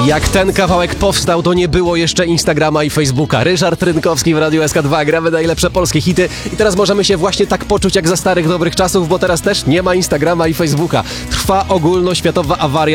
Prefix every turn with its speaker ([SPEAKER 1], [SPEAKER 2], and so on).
[SPEAKER 1] Jak ten kawałek powstał, to nie było jeszcze Instagrama i Facebooka. Ryszard Rynkowski w Radiu SK2, gramy najlepsze polskie hity i teraz możemy się właśnie tak poczuć jak za starych dobrych czasów, bo teraz też nie ma Instagrama i Facebooka. Trwa ogólnoświatowa awaria